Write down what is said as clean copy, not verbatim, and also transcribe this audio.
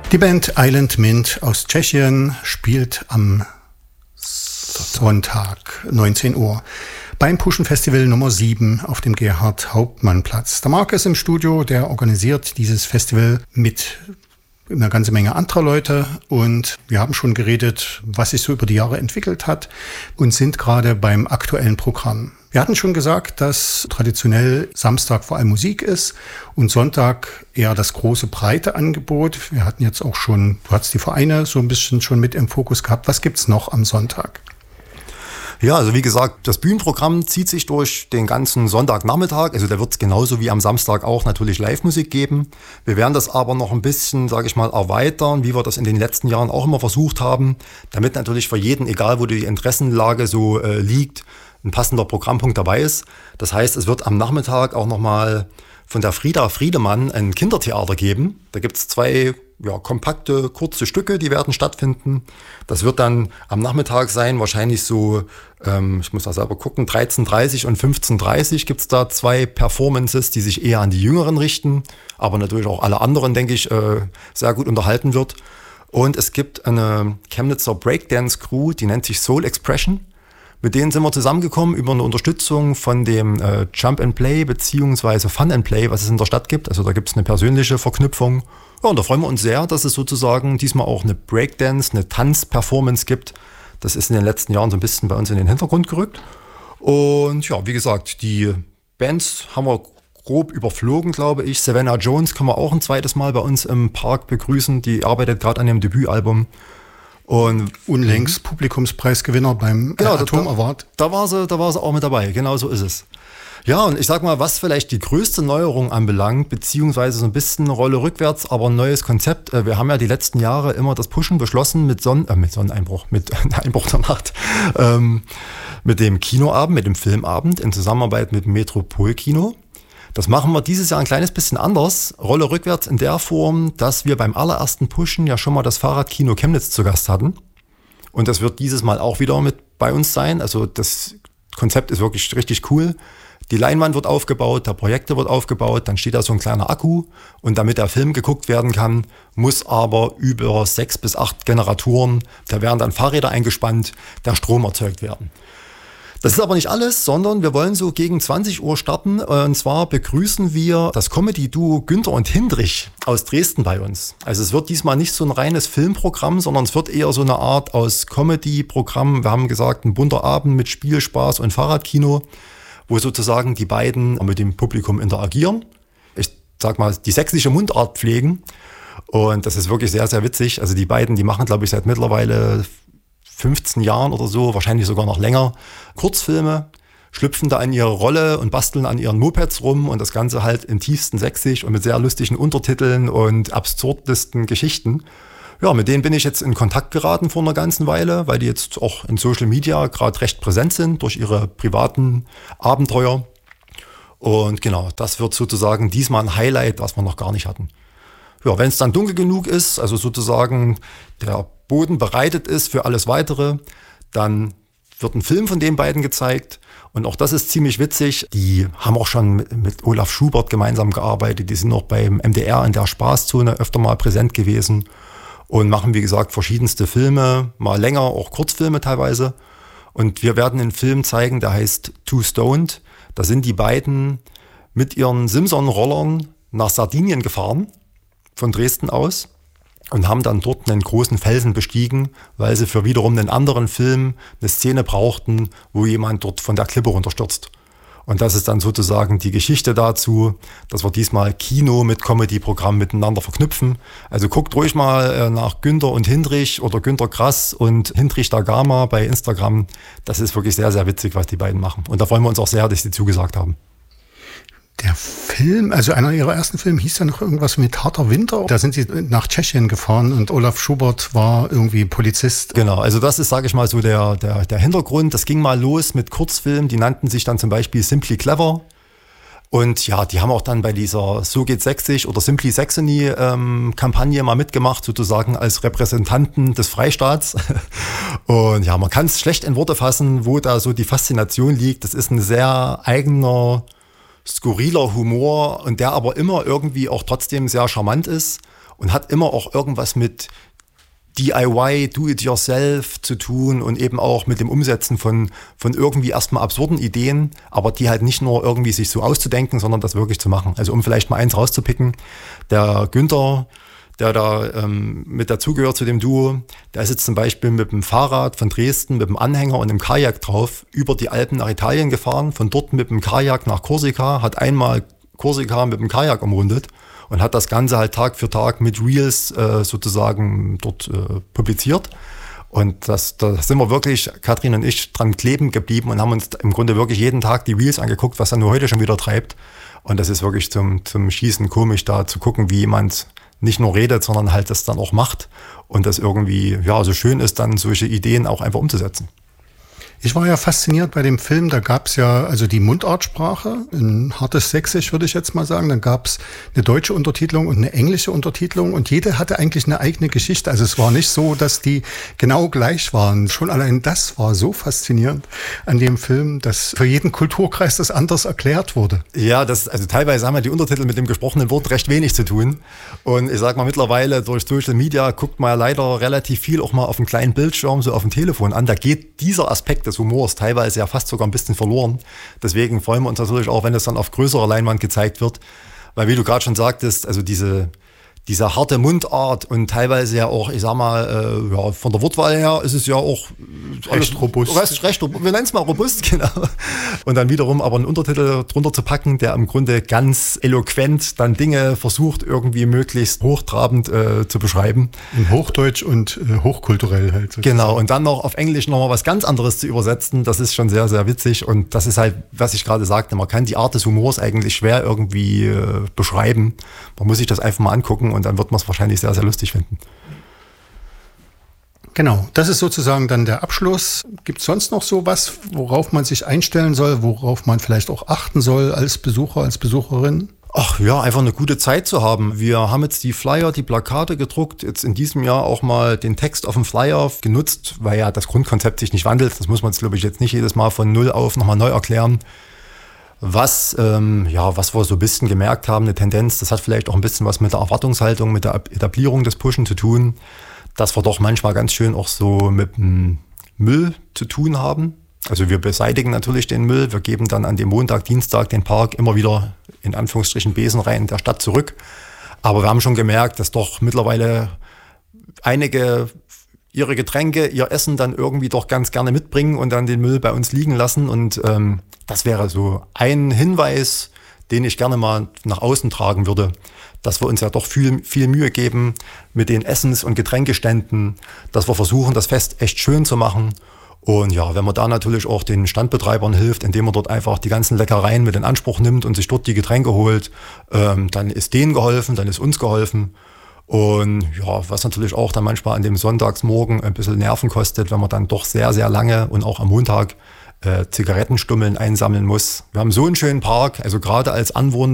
Die Band Island Mint aus Tschechien spielt am Sonntag 19 Uhr beim Pushen Festival Nummer 7 auf dem Gerhard-Hauptmann-Platz. Der Marc ist im Studio, der organisiert dieses Festival mit einer ganzen Menge anderer Leute und wir haben schon geredet, was sich so über die Jahre entwickelt hat und sind gerade beim aktuellen Programm. Wir hatten schon gesagt, dass traditionell Samstag vor allem Musik ist und Sonntag eher das große, breite Angebot. Wir hatten jetzt auch schon, du hast die Vereine so ein bisschen schon mit im Fokus gehabt. Was gibt's noch am Sonntag? Ja, also wie gesagt, das Bühnenprogramm zieht sich durch den ganzen Sonntagnachmittag. Also da wird es genauso wie am Samstag auch natürlich Live-Musik geben. Wir werden das aber noch ein bisschen, sage ich mal, erweitern, wie wir das in den letzten Jahren auch immer versucht haben, damit natürlich für jeden, egal wo die Interessenlage so liegt, ein passender Programmpunkt dabei ist. Das heißt, es wird am Nachmittag auch nochmal von der Frieda Friedemann ein Kindertheater geben. Da gibt es 2 kompakte, kurze Stücke, die werden stattfinden. Das wird dann am Nachmittag sein, wahrscheinlich so, ich muss da selber gucken, 13:30 und 15:30 gibt es da 2 Performances, die sich eher an die Jüngeren richten, aber natürlich auch alle anderen, denke ich, sehr gut unterhalten wird. Und es gibt eine Chemnitzer Breakdance-Crew, die nennt sich Soul Expression. Mit denen sind wir zusammengekommen über eine Unterstützung von dem Jump and Play bzw. Fun and Play, was es in der Stadt gibt. Also da gibt es eine persönliche Verknüpfung. Ja, und da freuen wir uns sehr, dass es sozusagen diesmal auch eine Breakdance, eine Tanz-Performance gibt. Das ist in den letzten Jahren so ein bisschen bei uns in den Hintergrund gerückt. Und ja, wie gesagt, die Bands haben wir grob überflogen, glaube ich. Savannah Jones können wir auch ein zweites Mal bei uns im Park begrüßen. Die arbeitet gerade an dem Debütalbum. Und unlängst Publikumspreisgewinner beim Atom Award. Da war sie auch mit dabei, genau so ist es. Ja, und ich sag mal, was vielleicht die größte Neuerung anbelangt, beziehungsweise so ein bisschen eine Rolle rückwärts, aber ein neues Konzept. Wir haben ja die letzten Jahre immer das Pushen beschlossen mit Sonneneinbruch, mit Einbruch der Nacht, mit dem Kinoabend, mit dem Filmabend in Zusammenarbeit mit Metropolkino. Das machen wir dieses Jahr ein kleines bisschen anders. Rolle rückwärts in der Form, dass wir beim allerersten Pushen ja schon mal das Fahrradkino Chemnitz zu Gast hatten. Und das wird dieses Mal auch wieder mit bei uns sein. Also das Konzept ist wirklich richtig cool. Die Leinwand wird aufgebaut, der Projektor wird aufgebaut, dann steht da so ein kleiner Akku. Und damit der Film geguckt werden kann, muss aber über 6 bis 8 Generatoren, da werden dann Fahrräder eingespannt, der Strom erzeugt werden. Das ist aber nicht alles, sondern wir wollen so gegen 20 Uhr starten. Und zwar begrüßen wir das Comedy-Duo Günther und Hindrich aus Dresden bei uns. Also es wird diesmal nicht so ein reines Filmprogramm, sondern es wird eher so eine Art aus Comedy-Programm. Wir haben gesagt, ein bunter Abend mit Spielspaß und Fahrradkino, wo sozusagen die beiden mit dem Publikum interagieren. Ich sag mal, die sächsische Mundart pflegen. Und das ist wirklich sehr, sehr witzig. Also die beiden, die machen, glaube ich, seit mittlerweile 15 Jahren oder so, wahrscheinlich sogar noch länger, Kurzfilme, schlüpfen da in ihre Rolle und basteln an ihren Mopeds rum und das Ganze halt im tiefsten Sächsisch und mit sehr lustigen Untertiteln und absurdesten Geschichten. Ja, mit denen bin ich jetzt in Kontakt geraten vor einer ganzen Weile, weil die jetzt auch in Social Media gerade recht präsent sind durch ihre privaten Abenteuer. Und genau, das wird sozusagen diesmal ein Highlight, was wir noch gar nicht hatten. Ja, wenn es dann dunkel genug ist, also sozusagen der Boden bereitet ist für alles Weitere, dann wird ein Film von den beiden gezeigt. Und auch das ist ziemlich witzig. Die haben auch schon mit Olaf Schubert gemeinsam gearbeitet. Die sind auch beim MDR in der Spaßzone öfter mal präsent gewesen und machen, wie gesagt, verschiedenste Filme, mal länger, auch Kurzfilme teilweise. Und wir werden einen Film zeigen, der heißt Too Stoned. Da sind die beiden mit ihren Simson-Rollern nach Sardinien gefahren, von Dresden aus, und haben dann dort einen großen Felsen bestiegen, weil sie für wiederum einen anderen Film eine Szene brauchten, wo jemand dort von der Klippe runterstürzt. Und das ist dann sozusagen die Geschichte dazu, dass wir diesmal Kino mit Comedy-Programm miteinander verknüpfen. Also guckt ruhig mal nach Günther und Hindrich oder Günther Grass und Hindrich da Gama bei Instagram. Das ist wirklich sehr, sehr witzig, was die beiden machen. Und da freuen wir uns auch sehr, dass sie zugesagt haben. Der Film, also einer ihrer ersten Filme hieß ja noch irgendwas mit Harter Winter. Da sind sie nach Tschechien gefahren und Olaf Schubert war irgendwie Polizist. Genau, also das ist, sage ich mal, so der Hintergrund. Das ging mal los mit Kurzfilmen, die nannten sich dann zum Beispiel Simply Clever. Und ja, die haben auch dann bei dieser So geht Sächsisch oder Simply Saxony Kampagne mal mitgemacht, sozusagen als Repräsentanten des Freistaats. Und ja, man kann es schlecht in Worte fassen, wo da so die Faszination liegt. Das ist ein sehr eigener, skurriler Humor und der aber immer irgendwie auch trotzdem sehr charmant ist. und hat immer auch irgendwas mit DIY, Do-it-yourself zu tun und eben auch mit dem Umsetzen von irgendwie erstmal absurden Ideen, aber die halt nicht nur irgendwie sich so auszudenken, sondern das wirklich zu machen. Also um vielleicht mal eins rauszupicken, der Günther, der da mit dazugehört zu dem Duo, der ist jetzt zum Beispiel mit dem Fahrrad von Dresden, mit dem Anhänger und einem Kajak drauf, über die Alpen nach Italien gefahren, von dort mit dem Kajak nach Korsika, hat einmal Korsika mit dem Kajak umrundet und hat das Ganze halt Tag für Tag mit Reels sozusagen dort publiziert. Und da sind wir wirklich, Katrin und ich, dran kleben geblieben und haben uns im Grunde wirklich jeden Tag die Reels angeguckt, was er nur heute schon wieder treibt. Und das ist wirklich zum Schießen komisch, da zu gucken, wie jemand nicht nur redet, sondern halt das dann auch macht und das irgendwie ja so schön ist, dann solche Ideen auch einfach umzusetzen. Ich war ja fasziniert bei dem Film, da gab's ja also die Mundartsprache, ein hartes Sächsisch würde ich jetzt mal sagen, dann gab's eine deutsche Untertitelung und eine englische Untertitelung und jede hatte eigentlich eine eigene Geschichte. Also es war nicht so, dass die genau gleich waren. Schon allein das war so faszinierend an dem Film, dass für jeden Kulturkreis das anders erklärt wurde. Ja, also teilweise haben ja die Untertitel mit dem gesprochenen Wort recht wenig zu tun. Und ich sag mal, mittlerweile durch Social Media guckt man ja leider relativ viel auch mal auf einem kleinen Bildschirm, so auf dem Telefon an. Da geht dieser Aspekt des Humors teilweise ja fast sogar ein bisschen verloren. Deswegen freuen wir uns natürlich auch, wenn es dann auf größerer Leinwand gezeigt wird. Weil wie du gerade schon sagtest, also diese harte Mundart und teilweise ja auch, ich sag mal, ja, von der Wortwahl her ist es ja auch recht robust. Wir nennen es mal robust, genau. Und dann wiederum aber einen Untertitel drunter zu packen, der im Grunde ganz eloquent dann Dinge versucht, irgendwie möglichst hochtrabend zu beschreiben. In Hochdeutsch und hochkulturell halt. Sozusagen. Genau, und dann noch auf Englisch nochmal was ganz anderes zu übersetzen, das ist schon sehr, sehr witzig. Und das ist halt, was ich gerade sagte, man kann die Art des Humors eigentlich schwer irgendwie beschreiben. Man muss sich das einfach mal angucken und dann wird man es wahrscheinlich sehr, sehr lustig finden. Genau, das ist sozusagen dann der Abschluss. Gibt es sonst noch so was, worauf man sich einstellen soll, worauf man vielleicht auch achten soll als Besucher, als Besucherin? Ach ja, einfach eine gute Zeit zu haben. Wir haben jetzt die Flyer, die Plakate gedruckt, jetzt in diesem Jahr auch mal den Text auf dem Flyer genutzt, weil ja das Grundkonzept sich nicht wandelt. Das muss man jetzt, glaube ich, jetzt nicht jedes Mal von Null auf nochmal neu erklären. Was wir so ein bisschen gemerkt haben, eine Tendenz, das hat vielleicht auch ein bisschen was mit der Erwartungshaltung, mit der Etablierung des Pushen zu tun, dass wir doch manchmal ganz schön auch so mit dem Müll zu tun haben. Also wir beseitigen natürlich den Müll, wir geben dann an dem Montag, Dienstag den Park immer wieder in Anführungsstrichen besenrein der Stadt zurück. Aber wir haben schon gemerkt, dass doch mittlerweile einige ihre Getränke, ihr Essen dann irgendwie doch ganz gerne mitbringen und dann den Müll bei uns liegen lassen. Und das wäre so ein Hinweis, den ich gerne mal nach außen tragen würde, dass wir uns ja doch viel Mühe geben mit den Essens- und Getränkeständen, dass wir versuchen, das Fest echt schön zu machen. Und ja, wenn man da natürlich auch den Standbetreibern hilft, indem man dort einfach die ganzen Leckereien mit in Anspruch nimmt und sich dort die Getränke holt, dann ist denen geholfen, dann ist uns geholfen. Und ja, was natürlich auch dann manchmal an dem Sonntagsmorgen ein bisschen Nerven kostet, wenn man dann doch sehr, sehr lange und auch am Montag Zigarettenstummeln einsammeln muss. Wir haben so einen schönen Park, also gerade als Anwohner